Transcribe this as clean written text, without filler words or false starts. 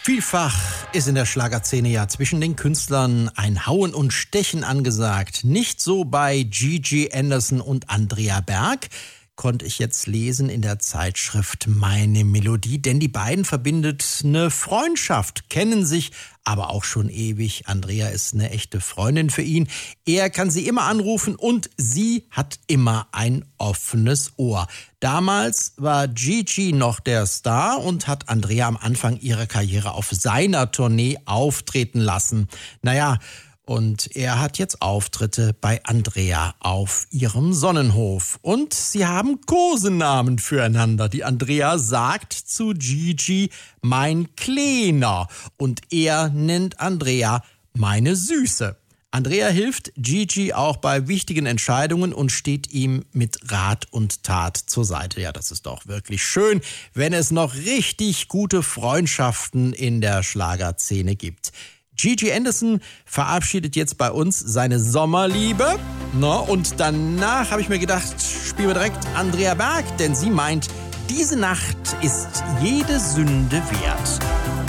Vielfach ist in der Schlagerszene ja zwischen den Künstlern ein Hauen und Stechen angesagt. Nicht so bei Gigi Anderson und Andrea Berg, konnte ich jetzt lesen in der Zeitschrift Meine Melodie, denn die beiden verbindet eine Freundschaft, kennen sich aber auch schon ewig. Andrea ist eine echte Freundin für ihn. Er kann sie immer anrufen und sie hat immer ein offenes Ohr. Damals war Gigi noch der Star und hat Andrea am Anfang ihrer Karriere auf seiner Tournee auftreten lassen. Und er hat jetzt Auftritte bei Andrea auf ihrem Sonnenhof. Und sie haben Kosenamen füreinander. Die Andrea sagt zu Gigi, mein Kleiner. Und er nennt Andrea meine Süße. Andrea hilft Gigi auch bei wichtigen Entscheidungen und steht ihm mit Rat und Tat zur Seite. Ja, das ist doch wirklich schön, wenn es noch richtig gute Freundschaften in der Schlagerszene gibt. Gigi Anderson verabschiedet jetzt bei uns seine Sommerliebe. Und danach habe ich mir gedacht, spielen wir direkt Andrea Berg, denn sie meint, diese Nacht ist jede Sünde wert.